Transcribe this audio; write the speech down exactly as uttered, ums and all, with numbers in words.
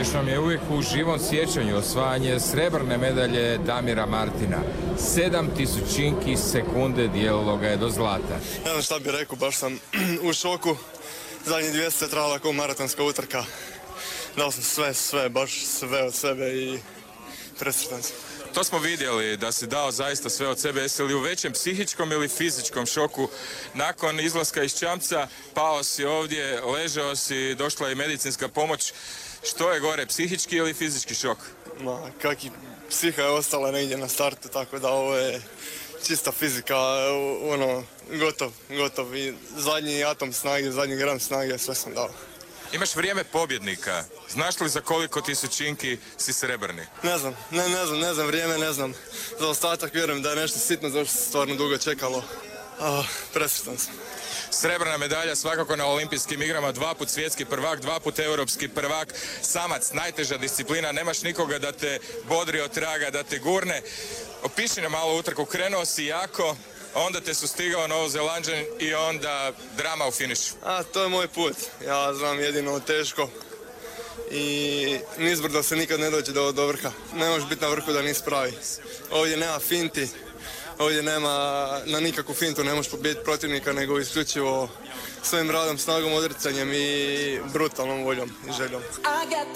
Vječnom je uvijek u živom sjećanju osvajanje srebrne medalje Damira Martina. Sedam tisućinki sekunde dijelilo ga je do zlata. Ne znam šta bih rekao, baš sam u šoku. Zadnji dvjesto je trajala kao maratonska utrka. Dao sam sve, sve, baš sve od sebe i presretan sam. To smo vidjeli, da si dao zaista sve od sebe. Jesi li u većem psihičkom ili fizičkom šoku? Nakon izlaska iz čamca pao si ovdje, ležao si, došla je medicinska pomoć. Što je gore, psihički ili fizički šok? Ma, kaki psiha je ostala negdje na startu, tako da ovo je čista fizika, ono, gotov, gotov. I zadnji atom snage, zadnji gram snage, sve sam dao. Imaš vrijeme pobjednika. Znaš li za koliko tisućinki si srebrni? Ne znam, ne, ne znam, ne znam, vrijeme ne znam. Za ostatak vjerujem da je nešto sitno, zašto se stvarno dugo čekalo. Ah, presretan sam. Srebrna medalja svakako na olimpijskim igrama, dva put svjetski prvak, dva put europski prvak, samac, najteža disciplina, nemaš nikoga da te bodri od traga, da te gurne. Opiši nam malo utrku, krenuo si jako, onda te su stigao Novozelanđan i onda drama u finišu. A, to je moj put. Ja znam jedino teško i nizbrdo se nikad ne dođe do, do vrha. Ne možeš biti na vrhu da nisi pravi. Ovdje nema finti, ovdje nema na nikakvu fintu, ne možeš pobijediti protivnika, nego isključivo svojim radom, snagom, odricanjem i brutalnom voljom i željom.